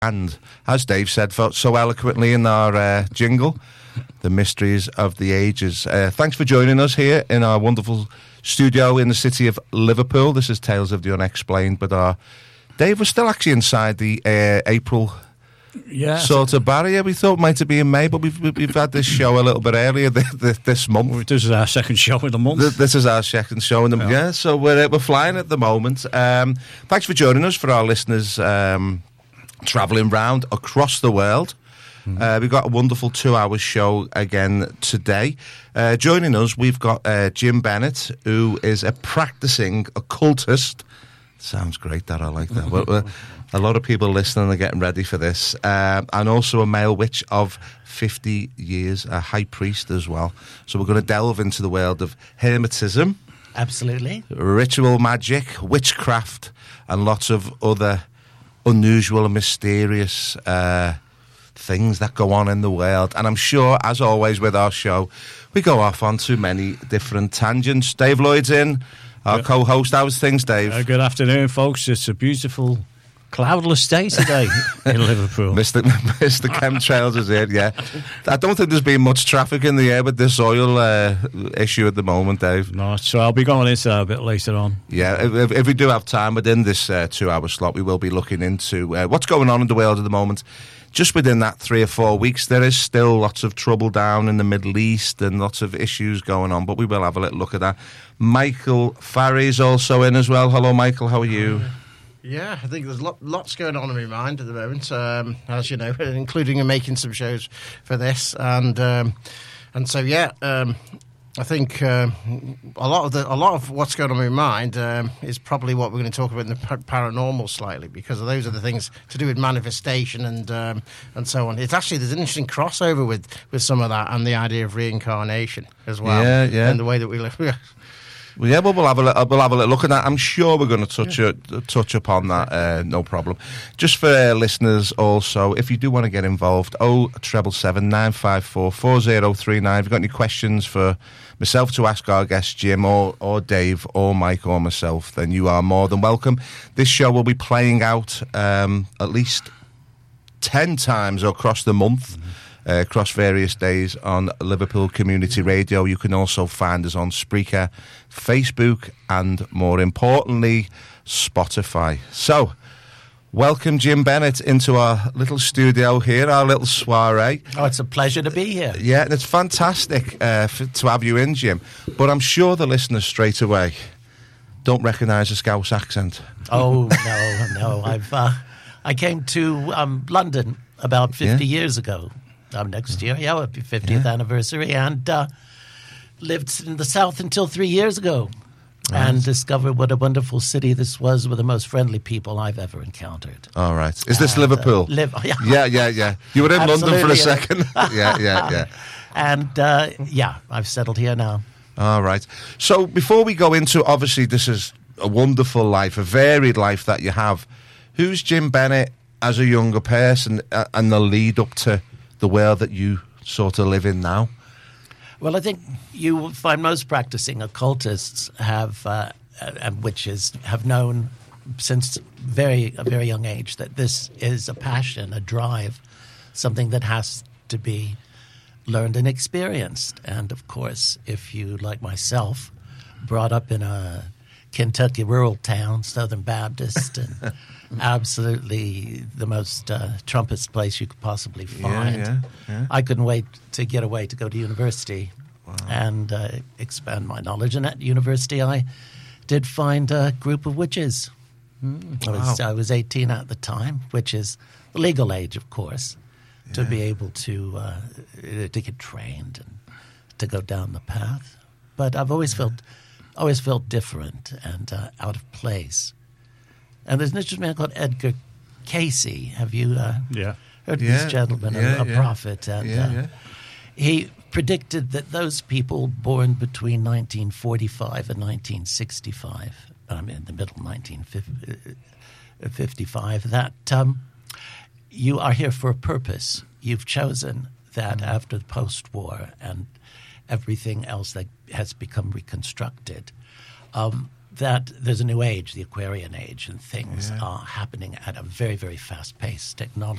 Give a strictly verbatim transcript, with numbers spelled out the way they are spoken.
And, as Dave said so eloquently in our uh, jingle, the mysteries of the ages. Uh, thanks for joining us here in our wonderful studio in the city of Liverpool. This is Tales of the Unexplained, but our Dave was still actually inside the uh, April yeah, sort of barrier. We thought it might have been in May, but we've we've had this show a little bit earlier this, this month. This is our second show in the month. This is our second show in the month. Yeah. yeah, so we're we're flying at the moment. Um, thanks for joining us. For our listeners um, travelling round across the world. Mm-hmm. Uh, we've got a wonderful two-hour show again today. Uh, joining us, we've got uh, Jim Bennett, who is a practising occultist. Sounds great, that I like that. we're, we're, a lot of people listening are getting ready for this. Uh, and also a male witch of fifty years, a high priest as well. So we're going to delve into the world of hermetism. Absolutely. Ritual magic, witchcraft, and lots of other unusual and mysterious uh things that go on in the world. And I'm sure, as always with our show, we go off on too many different tangents. Dave Lloyd's in, our yeah. co-host. How's things, Dave? Uh, good afternoon, folks. It's a beautiful cloudless day today in Liverpool. Mister Mister Chemtrails is here, yeah. I don't think there's been much traffic in the air with this oil uh, issue at the moment, Dave. No, so I'll be going into that a bit later on. Yeah, if, if we do have time within this uh, two-hour slot, we will be looking into uh, what's going on in the world at the moment. Just within that three or four weeks, there is still lots of trouble down in the Middle East and lots of issues going on, but we will have a little look at that. Michael Farry's also in as well. Hello, Michael. How are you? Yeah, I think there's lot, lots going on in my mind at the moment, um, as you know, including making some shows for this. And um, and so, yeah, um, I think um, a lot of the a lot of what's going on in my mind um, is probably what we're going to talk about in the paranormal slightly, because those are the things to do with manifestation and um, and so on. It's actually there's an interesting crossover with, with some of that and the idea of reincarnation as well. Yeah, yeah. And the way that we live. Well, yeah, well, we'll have a little, we'll have a little look at that. I'm sure we're going to touch yeah. a, touch upon that. Uh, no problem. Just for uh, listeners, also, if you do want to get involved, oh treble seven nine five four four zero three nine. If you've got any questions for myself to ask our guest Jim or or Dave or Mike or myself, then you are more than welcome. This show will be playing out um, at least ten times across the month. Mm-hmm. Uh, across various days on Liverpool Community Radio. You can also find us on Spreaker, Facebook, and more importantly, Spotify. So, welcome Jim Bennett into our little studio here, our little soiree. Oh, it's a pleasure to be here. Yeah, and it's fantastic uh, for, to have you in, Jim. But I'm sure the listeners straight away don't recognise a Scouse accent. Oh, no, no. I've uh, I came to um, London about fifty yeah. years ago. Um, next year, yeah, it'll be fiftieth yeah. anniversary, and uh, lived in the South until three years ago, right. and discovered what a wonderful city this was with the most friendly people I've ever encountered. All right. Is this and, Liverpool? Uh, live, yeah. yeah, yeah, yeah. You were in London for a second. yeah, yeah, yeah. And, uh, yeah, I've settled here now. All right. So before we go into, obviously, this is a wonderful life, a varied life that you have. Who's Jim Bennett as a younger person uh, and the lead up to the world that you sort of live in now? Well, I think you will find most practicing occultists have, uh, and witches, have known since very a very young age that this is a passion, a drive, something that has to be learned and experienced. And, of course, if you, like myself, brought up in a Kentucky rural town, Southern Baptist, and absolutely the most uh, Trumpist place you could possibly find. Yeah, yeah, yeah. I couldn't wait to get away to go to university wow. and uh, expand my knowledge. And at university, I did find a group of witches. Mm, I, was, wow. I was eighteen at the time, which is the legal age, of course, yeah. to be able to uh, to get trained and to go down the path. But I've always felt always felt different and uh, out of place. And there's an interesting man called Edgar Casey. Have you uh, yeah. heard yeah. this gentleman, yeah, a, a yeah. prophet? And yeah, uh, yeah. he predicted that those people born between nineteen forty-five and nineteen sixty-five, I mean, in the middle of nineteen fifty-five, that um, you are here for a purpose. You've chosen that mm-hmm. after the post-war and everything else that has become reconstructed, um, that there's a new age, the Aquarian age, and things Yeah. are happening at a very, very fast pace technology.